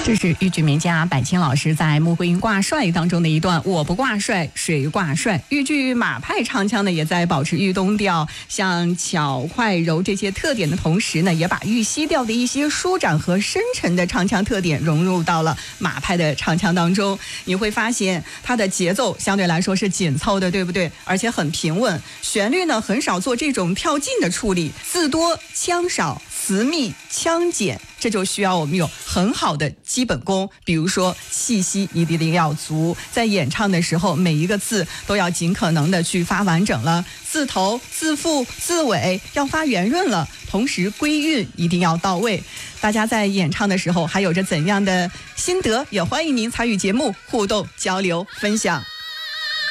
这是豫剧名家柏青老师在《穆桂英挂帅》当中的一段我不挂帅谁挂帅。豫剧马派唱腔呢也在保持豫东调像巧快柔这些特点的同时呢，也把豫西调的一些舒展和深沉的唱腔特点融入到了马派的唱腔当中。你会发现它的节奏相对来说是紧凑的，对不对？而且很平稳，旋律呢很少做这种跳进的处理，字多腔少，词密腔简，这就需要我们有很好的基本功，比如说气息一定要足，在演唱的时候每一个字都要尽可能的去发完整了，字头字腹字尾要发圆润了，同时归韵一定要到位。大家在演唱的时候还有着怎样的心得，也欢迎您参与节目互动交流分享。